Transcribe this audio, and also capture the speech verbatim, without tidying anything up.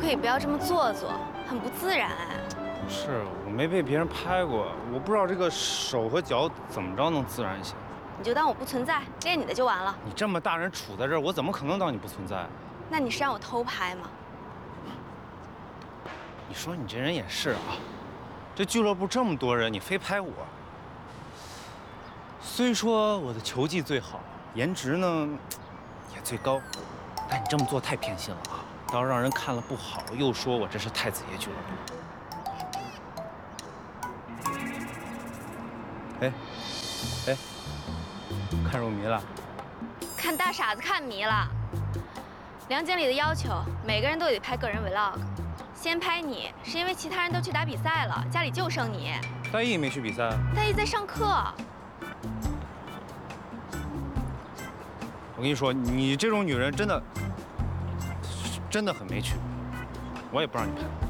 可以不要这么做作，很不自然哎。 不是，我没被别人拍过，我不知道这个手和脚怎么着能自然一些。 你就当我不存在，练你的就完了。 你这么大人处在这儿，我怎么可能当你不存在？ 那你是让我偷拍吗？ 你说你这人也是啊，这俱乐部这么多人，你非拍我。虽说我的球技最好，颜值呢也最高，但你这么做太偏心了啊！到时候让人看了不好，又说我这是太子爷俱乐部。哎，哎，看入迷了？ 看大傻子看迷了。梁经理的要求，每个人都得拍个人 vlog。先拍你，是因为其他人都去打比赛了，家里就剩你。 大义没去比赛， 大义在上课。 我跟你说，你这种女人真的真的很没趣，我也不让你拍。